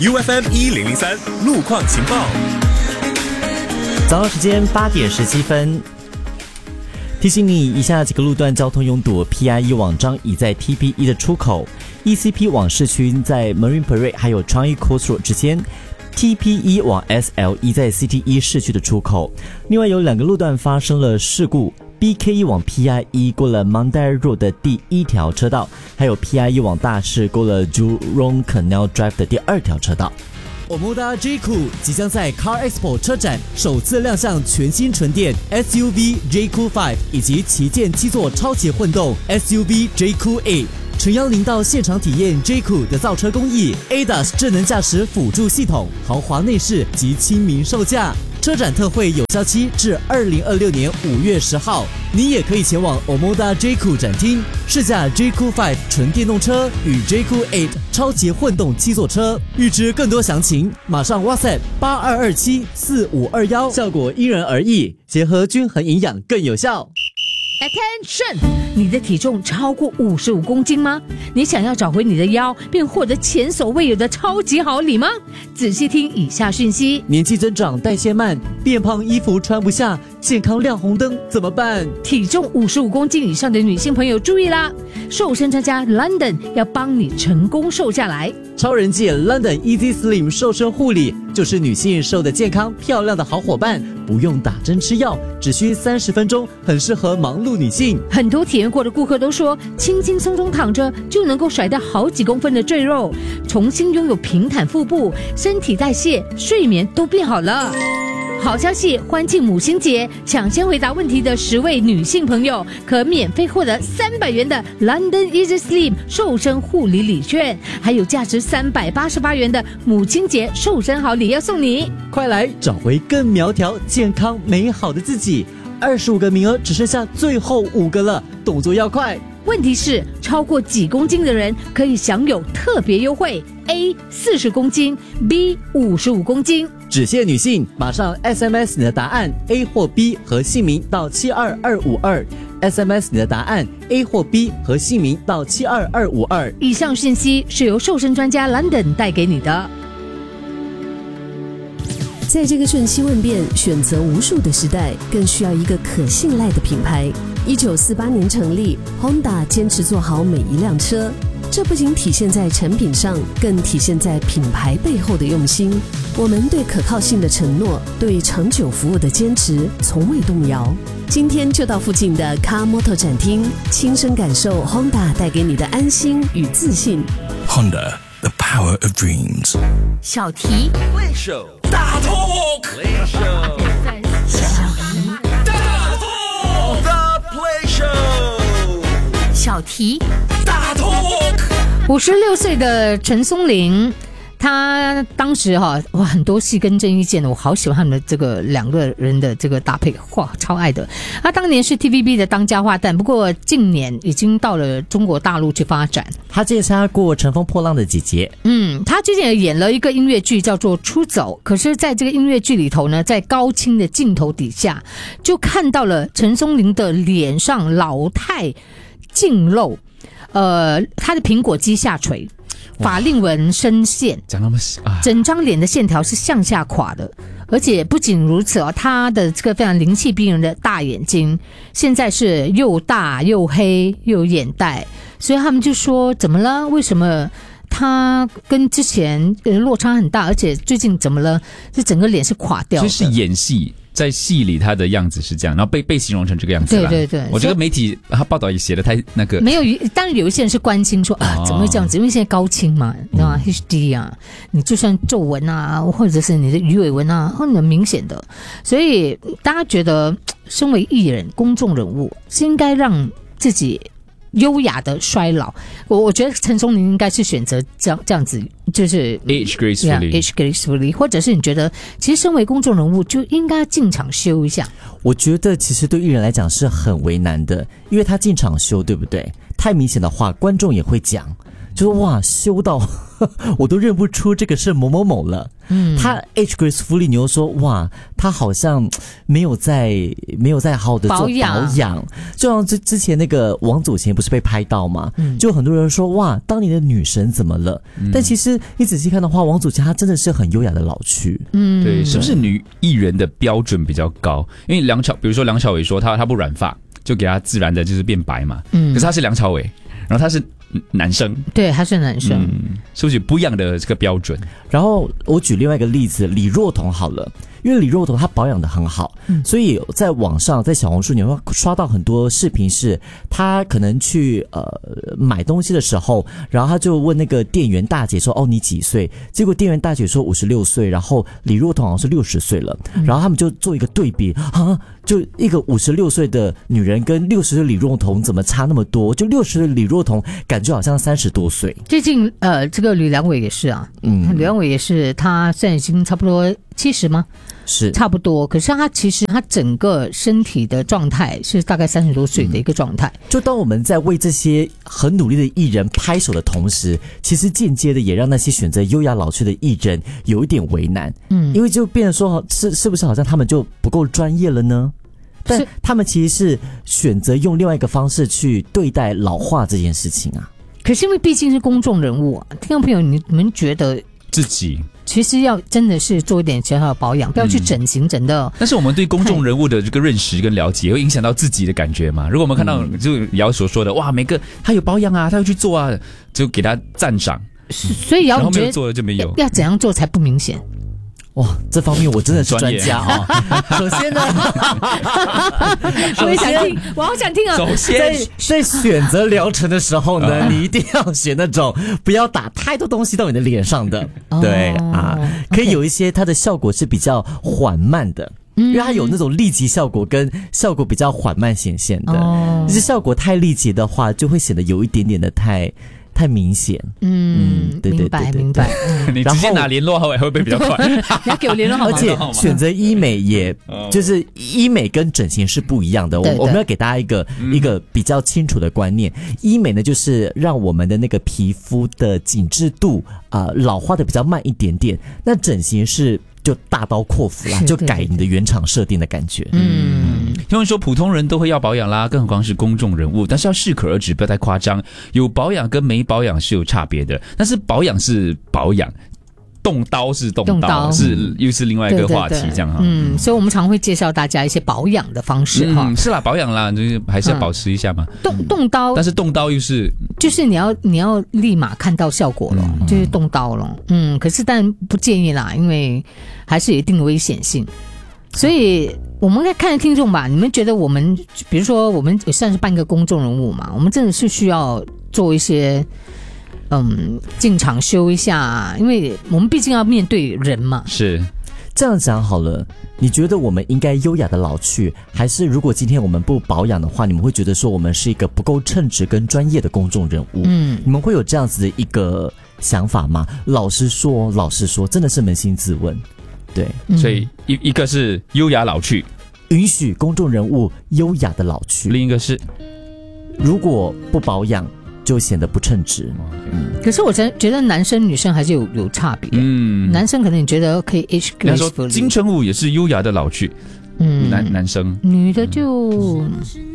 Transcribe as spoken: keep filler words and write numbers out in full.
U F M 一零零三路况情报。 早上时间八点十七分，提醒你以下几个路段交通拥堵 ：P I E 往张已在 T P 一的出口 ，E C P 往市区在 Marine Parade 还有创意 Coast Road 之间。T P 一 往 S L 一在 C T 一市区的出口，另外有两个路段发生了事故 ，B K 一 往 P I 一过了 Mandai Road 的第一条车道，还有 P I 一 往大市过了 Jurong Canal Drive 的第二条车道。Omoda J K U 即将在 Car Expo 车展首次亮相全新纯电 S U V J K U 五以及旗舰七座超级混动 S U V J K U 八。诚邀您到现场体验 J K U 的造车工艺 ，A D A S 智能驾驶辅助系统、豪华内饰及亲民售价。车展特惠有效期至二零二六年五月十号，你也可以前往 Omoda J K U 展厅试驾 J K U 五纯电动车与 J K U 八超级混动七座车。预知更多详情，马上 WhatsApp 八二二七四五二一，效果因人而异，结合均衡营养更有效。 Attention！ 你的体重超过五十五公斤吗？你想要找回你的腰，并获得前所未有的超级好礼吗？仔细听以下讯息： 年纪增长，代谢慢，变胖，衣服穿不下，健康亮红灯，怎么办？ 体重五十五公斤以上的女性朋友注意啦！瘦身专家 London 要帮你成功瘦下来。 超人气 London Easy Slim 瘦身护理就是女性瘦得健康漂亮的好伙伴，不用打针吃药，只需三十分钟，很适合忙碌女性。 很多体验过的顾客都说，轻轻松松躺着就能够甩掉好几公分的赘肉，重新拥有平坦腹部，身体代谢、睡眠都变好了。好消息！欢庆母亲节，抢先回答问题的十位女性朋友可免费获得三百元的 London Easy Slim 瘦身护理礼券，还有价值三百八十八元的母亲节瘦身好礼要送你。 快来找回更苗条、健康、美好的自己！二十五个名额只剩下最后五个了，动作要快。 问题是，超过几公斤的人可以享有特别优惠 ：A 四十公斤 ，B 五十五公斤。 只限女性，马上 S M S 你的答案 A 或 B 和姓名到七二二五二 ，S M S 你的答案 A 或 B 和姓名到七二二五二。 以上信息是由瘦身专家 London 带给你的。 在这个瞬息万变、选择无数的时代，更需要一个可信赖的品牌。一九四八年成立 ，Honda 坚持做好每一辆车，这不仅体现在产品上，更体现在品牌背后的用心。我们对可靠性的承诺，对长久服务的坚持，从未动摇。今天就到附近的 Car Motor 展厅，亲身感受 Honda 带给你的安心与自信。 Honda, the power of dreams。 小题 Play Show， 大 Talk。Play Show， 小题大 Talk，The Play Show， 小题大 Talk。 五十六岁的陈松伶，他当时哈哇很多戏跟郑伊健的，我好喜欢他们的这个两个人的这个搭配，哇超爱的。他当年是 T V B 的当家花旦，不过近年已经到了中国大陆去发展。 他之前参加过《乘风破浪的姐姐》， 嗯，他最近也演了一个音乐剧叫做《出走》，可是在这个音乐剧里头呢，在高清的镜头底下，就看到了陈松伶的脸上老态尽露，呃，他的苹果肌下垂。法令纹深陷， 讲那么啊， 整张脸的线条是向下垮的，而且不仅如此哦，他的这个非常灵气逼人的大眼睛，现在是又大又黑又有眼袋，所以他们就说怎么了？为什么他跟之前落差很大，而且最近怎么了？这整个脸是垮掉的， 就是演戏。在戏里他的样子是这样，然后被被形容成这个样子啦。 对对对， 我觉得媒体他报道也写的太那个。 没有，当然有一些人是关心说啊，怎么会这样子？因为现在高清嘛，你知道吗 ？H D 啊，你就算皱纹啊，或者是你的鱼尾纹啊，很明显的。所以大家觉得，身为艺人、公众人物，是应该让自己优雅的衰老。我我觉得陈松伶应该是选择这样这样子，就是 age gracefully， yeah, age gracefully， 或者是你觉得其实身为公众人物就应该进场修一下。 我觉得其实对艺人来讲是很为难的，因为他进场修，对不对？太明显的话，观众也会讲。 就是哇修到我都认不出这个是某某某了。嗯，他 H Grace 福利牛说哇，他好像没有在没有在好好的做保养，保养就像之之前那个王祖贤不是被拍到吗？嗯，就很多人说哇，当年的女神怎么了？嗯、但其实你仔细看的话，王祖贤她真的是很优雅的老去。 嗯，对，是不是女艺人的标准比较高？因为梁朝，比如说梁朝伟说他他不染发，就给他自然的就是变白嘛。嗯，可是他是梁朝伟，然后他是男生， 对，他是男生， 嗯，是不是不一样的这个标准？ 然后我举另外一个例子，李若彤好了。因为李若彤她保养得很好，嗯、所以在网上在小红书你会刷到很多视频，是她可能去呃买东西的时候，然后她就问那个店员大姐说：“哦，你几岁？”结果店员大姐说五十六岁，然后李若彤好像是六十岁了，嗯、然后他们就做一个对比啊，就一个五十六岁的女人跟六十岁李若彤怎么差那么多？就六十岁李若彤感觉好像三十多岁。 最近呃，这个吕良伟也是啊，嗯，吕良伟也是，他现在已经差不多七十吗？ 是差不多，可是他其实他整个身体的状态是大概三十多岁的一个状态、嗯。 就当我们在为这些很努力的艺人拍手的同时，其实间接的也让那些选择优雅老去的艺人有一点为难。嗯，因为就变成说，是是不是好像他们就不够专业了呢？但他们其实是选择用另外一个方式去对待老化这件事情啊。 可是因为毕竟是公众人物、啊，听众朋友，你们觉得自己？ 其实要真的是做一点小小的保养，不要去整形整的、嗯。 但是我们对公众人物的这个认识跟了解，会影响到自己的感觉嘛？如果我们看到就姚所说的，哇，每个他有保养啊，他要去做啊，就给他赞赏。 所以姚， 然后没有做的就没有。 要怎样做才不明显？ 哇，这方面我真的是专家啊、哦！首先呢， 我也想听，我好想听啊！ 首先在在选择疗程的时候呢，你一定要选那种不要打太多东西到你的脸上的， 哦、 对啊，可以有一些它的效果是比较缓慢的。因为它有那种立即效果跟效果比较缓慢显现的，哦、就是效果太立即的话，就会显得有一点点的太。太明显， 嗯，嗯对对对对对明白明白。 嗯、你直接拿联络号码会不会比较快？ 你要给我联络号码， 而且选择医美也，就是医美跟整形是不一样的。我我们要给大家一个、嗯、一个比较清楚的观念，医美呢就是让我们的那个皮肤的紧致度啊、呃、老化的比较慢一点点，那整形是。就大刀阔斧啦，就改你的原厂设定的感觉。 嗯，听闻说普通人都会要保养啦，更何况是公众人物，但是要适可而止，不要太夸张。有保养跟没保养是有差别的，但是保养是保养。动刀是动刀，动刀是又是另外一个话题，这样哈。 嗯，所以我们常会介绍大家一些保养的方式哈、 嗯。是啦，保养啦，就是还是要保持一下嘛。 嗯、动动刀， 但是动刀又是， 就是你要你要立马看到效果了，嗯、就是动刀了。嗯，可是但不建议啦，因为还是有一定的危险性。所以我们看看听众吧，你们觉得我们，比如说我们也算是半个公众人物嘛，我们真的是需要做一些。嗯，进场修一下，因为我们毕竟要面对人嘛。 是这样讲好了，你觉得我们应该优雅的老去，还是如果今天我们不保养的话，你们会觉得说我们是一个不够称职跟专业的公众人物？嗯，你们会有这样子的一个想法吗？老实说，老实说，真的是扪心自问。对， 嗯、所以一一个是优雅老去， 允许公众人物优雅的老去； 另一个是如果不保养。就显得不称职。 嗯，可是我真觉得男生女生还是有有差别。嗯，男生可能你觉得可以 age gracefully， 说金城武也是优雅的老去。嗯，男男生， 女的就。